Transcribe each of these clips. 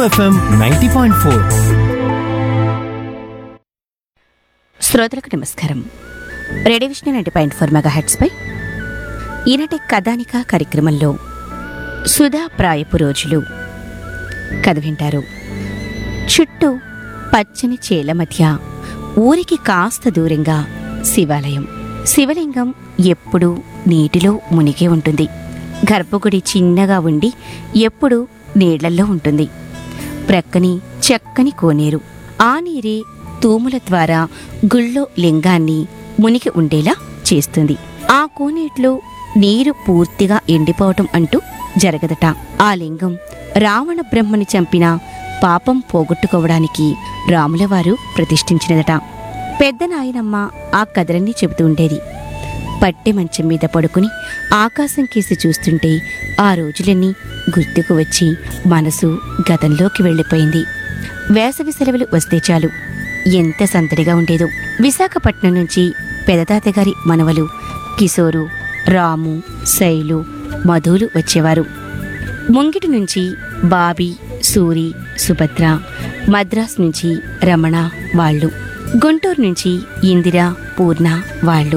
FM 90.4. శ్రోతలకు నమస్కారం. Radio vision 90.4 megahertz పై ఈనాటి కథానిక కార్యక్రమంలో సుధా ప్రాయపు రోజులు కథ వింటారు. చుట్టూ పచ్చని చేల మధ్య ఊరికి కాస్త దూరంగా శివాలయం. శివలింగం ఎప్పుడూ నీటిలో మునిగి ఉంటుంది. గర్భగుడి చిన్నగా ఉండి ఎప్పుడూ నీళ్లల్లో ఉంటుంది. ప్రక్కని చక్కని కోనేరు. ఆ నీరే తూముల ద్వారా గుళ్ళో లింగాన్ని మునిగి ఉండేలా చేస్తుంది. ఆ కోనేట్లో నీరు పూర్తిగా ఎండిపోవటం అంటూ జరగదట. ఆ లింగం రావణ బ్రహ్మని చంపిన పాపం పోగొట్టుకోవడానికి రాములవారు ప్రతిష్ఠించినదట. పెద్ద నాయనమ్మ ఆ కథలన్నీ చెబుతూ ఉండేది. పట్టె మంచం మీద పడుకుని ఆకాశం కేసి చూస్తుంటే ఆ రోజులన్నీ గుర్తుకు వచ్చి మనసు గతంలోకి వెళ్ళిపోయింది. వేసవి సెలవులు వస్తే చాలు ఎంత సందడిగా ఉండేదో. విశాఖపట్నం నుంచి పెదతాతగారి మనవలు కిశోరు, రాము, శైలు, మధులు వచ్చేవారు. ముంగిటి నుంచి బాబీ, సూరి, సుభద్ర, మద్రాస్ నుంచి రమణ వాళ్ళు, గుంటూరు నుంచి ఇందిర, పూర్ణ వాళ్ళు.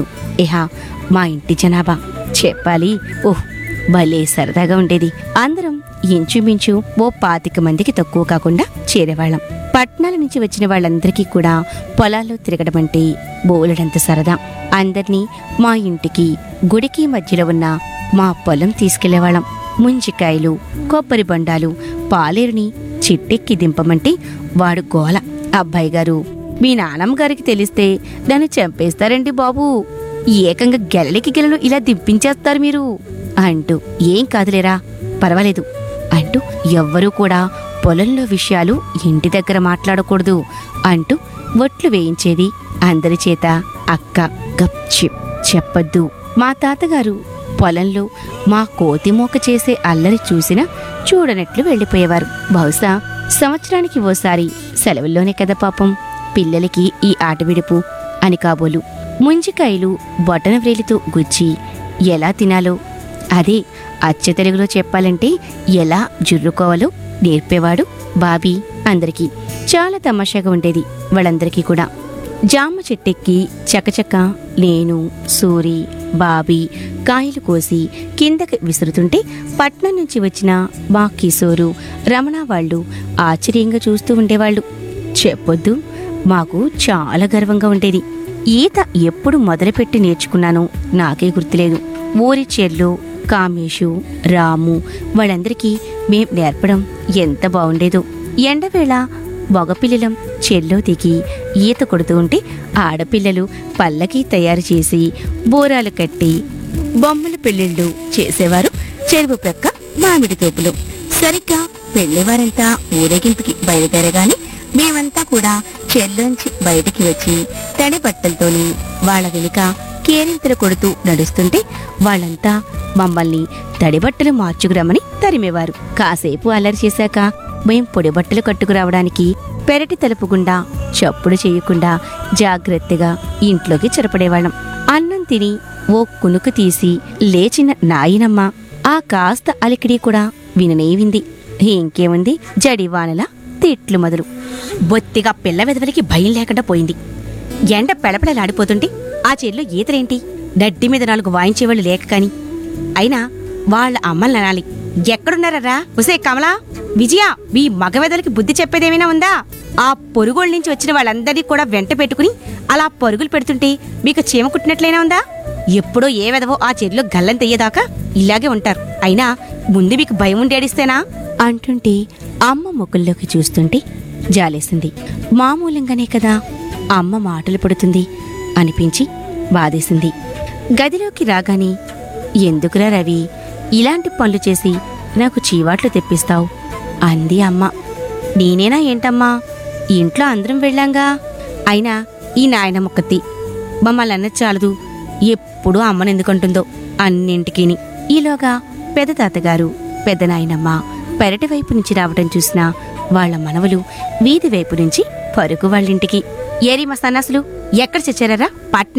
మా ఇంటి జనాభా చెప్పాలి. ఓహ్, భలే సరదాగా ఉండేది. అందరం ఇంచుమించు ఓ 25 మందికి తక్కువ కాకుండా చేరేవాళ్ళం. పట్నాల నుంచి వచ్చిన వాళ్ళందరికీ కూడా పొలాల్లో తిరగడమంటే బోలెడంత సరదా. అందర్నీ మా ఇంటికి గుడికి మధ్యలో ఉన్న మా పొలం తీసుకెళ్లేవాళ్ళం. ముంజికాయలు, కొబ్బరి బొండాలు, పాలేరుని చిట్టెక్కి దింపమంటే వాడు గోల. అబ్బాయి గారు, మీ నానమ్మ గారికి తెలిస్తే దాన్ని చంపేస్తారండి బాబు, ఏకంగా గెలలికి గెలలు ఇలా దింపించేస్తారు మీరు అంటూ. ఏం కాదులేరా, పర్వాలేదు అంటూ ఎవ్వరూ కూడా పొలంలో విషయాలు ఇంటి దగ్గర మాట్లాడకూడదు అంటూ ఒట్లు వేయించేది అందరి చేత. అక్క గప్చిప్ చెప్పొద్దు. మా తాతగారు పొలంలో మా కోతిమోక చేసే అల్లరి చూసినా చూడనట్లు వెళ్ళిపోయేవారు. బహుశా సంవత్సరానికి ఓసారి సెలవుల్లోనే కదా పాపం పిల్లలకి ఈ ఆట విడుపు అని కాబోలు. ముంజికాయలు బొటన వ్రేలితో గుచ్చి ఎలా తినాలో, అదే అచ్చ తెలుగులో చెప్పాలంటే ఎలా జుర్రుకోవాలో నేర్పేవాడు బాబీ అందరికీ. చాలా తమాషాగా ఉండేది వాళ్ళందరికీ కూడా. జామ చెట్టెక్కి చకచక నేను, సూరి, బాబీ కాయలు కోసి కిందకి విసురుతుంటే పట్నం నుంచి వచ్చిన మా కిశోరు, రమణ వాళ్ళు ఆశ్చర్యంగా చూస్తూ ఉండేవాళ్ళు. చెప్పొద్దు, మాకు చాలా గర్వంగా ఉండేది. ఈత ఎప్పుడు మొదలుపెట్టి నేర్చుకున్నానో నాకే గుర్తులేదు. ఊరి చెర్లు, కామేషు, రాము వాళ్ళందరికీ మేం నేర్పడం ఎంత బాగుండేదో. ఎండవేళ మగపిల్లలం చెల్లో దిగి ఈత కొడుతూ ఉంటే ఆడపిల్లలు పల్లకి తయారు చేసి బోరాలు కట్టి బొమ్మల పెళ్ళిళ్ళు చేసేవారు చెరువు ప్రక్క మామిడి తోపులు. సరిగ్గా పెళ్లివారంతా ఊరేగింపుకి బయలుదేరగానే మేమంతా కూడా చెల్లోంచి బయటికి వచ్చి తడి బట్టలతోని వాళ్ళ వెనుక కేరింతలు కొడుతూ నడుస్తుంటే వాళ్ళంతా మమ్మల్ని తడిబట్టలు మార్చుకురమ్మని తరిమేవారు. కాసేపు అల్లరి చేశాక మేం పొడి బట్టలు కట్టుకురావడానికి పెరటి తలుపు గుండా చప్పుడు చేయకుండా జాగ్రత్తగా ఇంట్లోకి చొరపడేవాళ్ళం. అన్నం తిని ఓ కునుకు తీసి లేచిన నాయనమ్మ ఆ కాస్త అలికిడి కూడా విననేవింది. ఇంకేముంది, జడివానలా తిట్లు మొదలు. బొత్తిగా పిల్ల వెదవలికి భయం లేకుండా పోయింది. ఎండ పెళపెళలాడిపోతుంటే ఆ చెల్లో ఈతరేంటి, దడ్డి మీద 4 వాయించేవాళ్ళు లేక కాని. అయినా వాళ్ళ అమ్మల్ని అనాలి. ఎక్కడున్నారా ఉసే కమలా, విజయ, మీ మగవెదలకి బుద్ధి చెప్పేదేమైనా ఉందా? ఆ పొరుగుళ్ళ నుంచి వచ్చిన వాళ్ళందరినీ కూడా వెంట పెట్టుకుని అలా పరుగులు పెడుతుంటే మీకు చీమ కుట్టినట్లయినా ఉందా? ఎప్పుడో ఏ వెదవో ఆ చెల్లో గల్లం తెయ్యేదాకా ఇలాగే ఉంటారు. అయినా ముందు మీకు భయం ఉండేడిస్తేనా అంటుంటే అమ్మ ముక్కుల్లోకి చూస్తుంటే జాలేసింది. మామూలంగానే కదా అమ్మ మాటలు పడుతుంది అనిపించి బాధేసింది. గదిలోకి రాగానే, ఎందుకురా రవి, ఇలాంటి పనులు చేసి నాకు చీవాట్లు తెప్పిస్తావు అంది అమ్మ. నేనేనా ఏంటమ్మా, ఇంట్లో అందరం వెళ్ళాంగా. అయినా ఈ నాయనమ్మొక్కతి మమ్మల్ని అన్నది చాలదు, ఎప్పుడూ అమ్మనెందుకంటుందో అన్నింటికీని. ఈలోగా పెద్ద తాతగారు, పెద్ద నాయనమ్మ పెరటి వైపు నుంచి రావటం చూసిన వాళ్ల మనవలు వీధి వైపు నుంచి పరుగు వాళ్ళింటికి. ఏరి మా సన్నాసులు, ఎక్కడ చచ్చారా?